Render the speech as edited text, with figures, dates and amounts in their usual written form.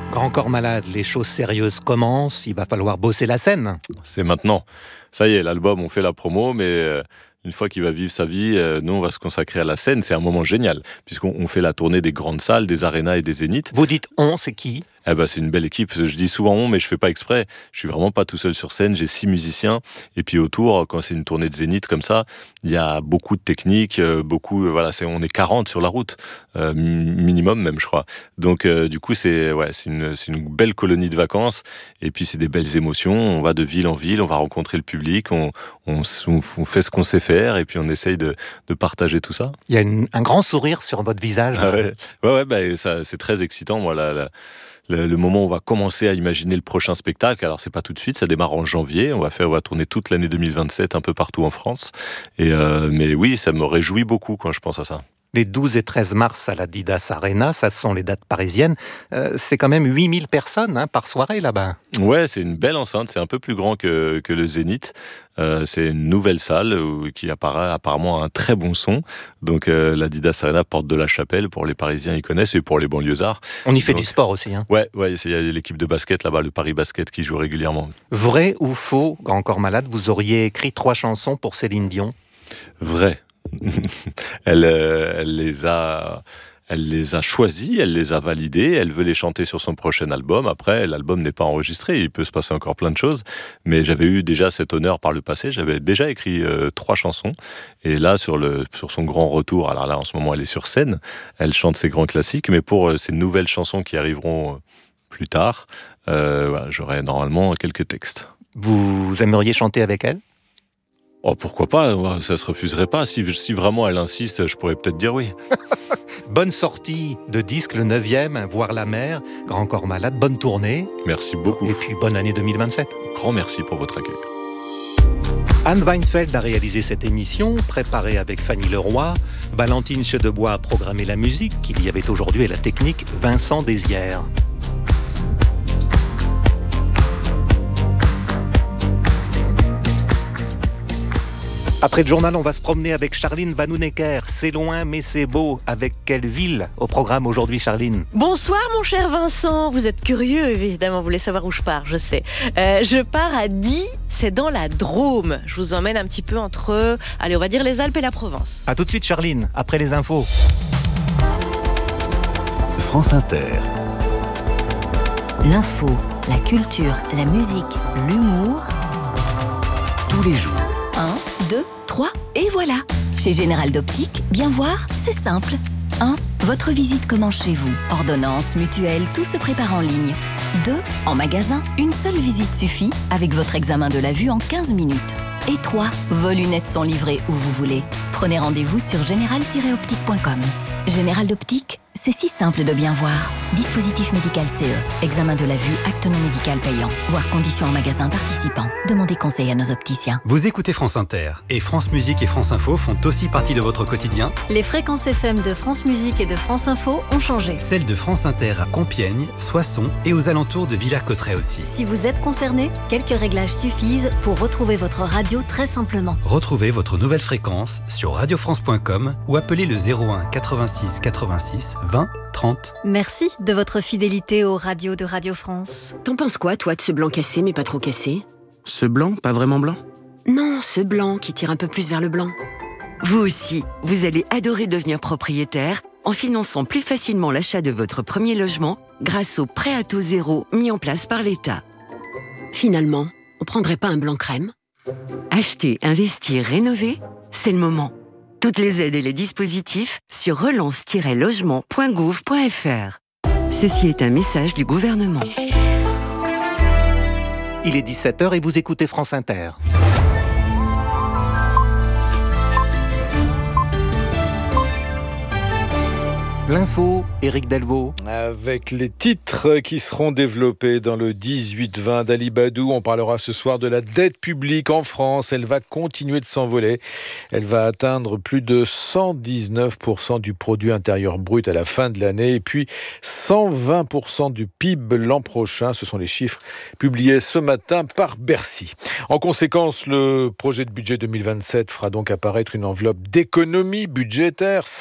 Grand Corps Malade, les choses sérieuses commencent, il va falloir bosser la scène. C'est maintenant. Ça y est, l'album, on fait la promo, mais une fois qu'il va vivre sa vie, nous, on va se consacrer à la scène. C'est un moment génial, puisqu'on fait la tournée des grandes salles, des arénas et des zéniths. Vous dites on, c'est qui ? C'est une belle équipe. Je dis souvent on, mais je fais pas exprès. Je suis vraiment pas tout seul sur scène. J'ai 6 musiciens. Et puis autour, quand c'est une tournée de zénith comme ça, il y a beaucoup de techniques, on est 40 sur la route, minimum même, je crois. Donc du coup, c'est une belle colonie de vacances. Et puis c'est des belles émotions. On va de ville en ville, on va rencontrer le public, on fait ce qu'on sait faire, et puis on essaye de partager tout ça. Il y a un grand sourire sur votre visage. Ah ouais. Ça, c'est très excitant, moi, le moment où on va commencer à imaginer le prochain spectacle. Alors c'est pas tout de suite, ça démarre en janvier, on va tourner toute l'année 2027 un peu partout en France, mais oui, ça me réjouit beaucoup quand je pense à ça. Les 12 et 13 mars à la Didas Arena, ça sont les dates parisiennes. C'est quand même 8000 personnes par soirée là-bas. Ouais, c'est une belle enceinte, c'est un peu plus grand que le Zénith. C'est une nouvelle salle qui apparemment a un très bon son. Donc la Didas Arena, porte de la Chapelle, pour les Parisiens, ils connaissent, et pour les banlieusards. On y fait du sport aussi. Ouais, il y a l'équipe de basket là-bas, le Paris Basket, qui joue régulièrement. Vrai ou faux, Grand Corps Malade, vous auriez écrit 3 chansons pour Céline Dion ? Vrai. Elle les a choisis, elle les a validés, elle veut les chanter sur son prochain album. Après, l'album n'est pas enregistré, il peut se passer encore plein de choses, mais j'avais eu déjà cet honneur par le passé, j'avais déjà écrit 3 chansons, et là, sur son grand retour, alors là, en ce moment, elle est sur scène, elle chante ses grands classiques, mais pour ces nouvelles chansons qui arriveront plus tard, j'aurai normalement quelques textes. Vous aimeriez chanter avec elle ? Oh, pourquoi pas, ça se refuserait pas. Si vraiment elle insiste, je pourrais peut-être dire oui. Bonne sortie de disque, le 9e, Voir la mer, Grand Corps Malade, bonne tournée. Merci beaucoup. Et puis bonne année 2027. Grand merci pour votre accueil. Anne Weinfeld a réalisé cette émission, préparée avec Fanny Leroy. Valentine Chedebois a programmé la musique, qu'il y avait aujourd'hui, et la technique, Vincent Désières. Après le journal, on va se promener avec Charline Vanhoenacker. C'est loin, mais c'est beau. Avec quelle ville au programme aujourd'hui, Charline ? Bonsoir, mon cher Vincent. Vous êtes curieux, évidemment. Vous voulez savoir où je pars, je sais. Je pars à Die, c'est dans la Drôme. Je vous emmène un petit peu entre, on va dire les Alpes et la Provence. À tout de suite, Charline, après les infos. France Inter. L'info, la culture, la musique, l'humour. Tous les jours. 1, 2, 3, et voilà. Chez Général d'Optique, bien voir, c'est simple. 1. Votre visite commence chez vous. Ordonnance, mutuelle, tout se prépare en ligne. 2. En magasin, une seule visite suffit avec votre examen de la vue en 15 minutes. Et 3. Vos lunettes sont livrées où vous voulez. Prenez rendez-vous sur général-optique.com. Général d'Optique, c'est si simple de bien voir. Dispositif médical CE. Examen de la vue, acte non médical payant. Voir conditions en magasin participant. Demandez conseil à nos opticiens. Vous écoutez France Inter. Et France Musique et France Info font aussi partie de votre quotidien. Les fréquences FM de France Musique et de France Info ont changé. Celles de France Inter à Compiègne, Soissons et aux alentours de Villers-Cotterêts aussi. Si vous êtes concerné, quelques réglages suffisent pour retrouver votre radio très simplement. Retrouvez votre nouvelle fréquence sur radiofrance.com ou appelez le 01 86 86 20 30. Merci de votre fidélité aux radios de Radio France. T'en penses quoi, toi, de ce blanc cassé, mais pas trop cassé ? Ce blanc, pas vraiment blanc ? Non, ce blanc qui tire un peu plus vers le blanc. Vous aussi, vous allez adorer devenir propriétaire en finançant plus facilement l'achat de votre premier logement grâce au prêt à taux zéro mis en place par l'État. Finalement, on prendrait pas un blanc crème ? Acheter, investir, rénover, c'est le moment. Toutes les aides et les dispositifs sur relance-logement.gouv.fr. Ceci est un message du gouvernement. Il est 17h et vous écoutez France Inter. L'info, Éric Delvaux. Avec les titres qui seront développés dans le 18-20 d'Ali Badou, on parlera ce soir de la dette publique en France. Elle va continuer de s'envoler. Elle va atteindre plus de 119% du produit intérieur brut à la fin de l'année et puis 120% du PIB l'an prochain. Ce sont les chiffres publiés ce matin par Bercy. En conséquence, le projet de budget 2027 fera donc apparaître une enveloppe d'économie budgétaire